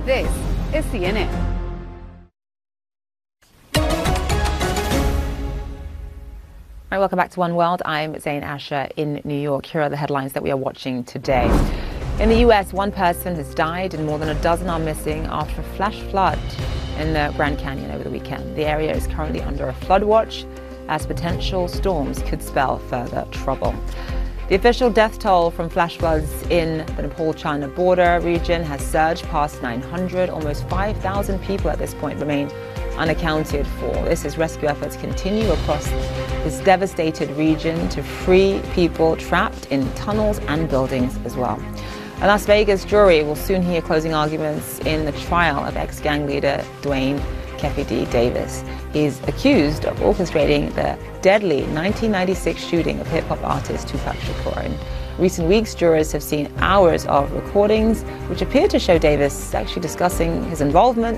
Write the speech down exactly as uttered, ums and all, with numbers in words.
This is C N N. All right, welcome back to One World. I'm Zain Asher in New York. Here are the headlines that we are watching today. In the U S, one person has died and more than a dozen are missing after a flash flood in the Grand Canyon over the weekend. The area is currently under a flood watch as potential storms could spell further trouble. The official death toll from flash floods in the Nepal-China border region has surged past nine hundred. Almost five thousand people at this point remain unaccounted for. This as rescue efforts continue across this devastated region to free people trapped in tunnels and buildings as well. A Las Vegas jury will soon hear closing arguments in the trial of ex-gang leader Dwayne Keefe D. Davis. He's accused of orchestrating the deadly nineteen ninety-six shooting of hip-hop artist Tupac Shakur. In recent weeks, jurors have seen hours of recordings which appear to show Davis actually discussing his involvement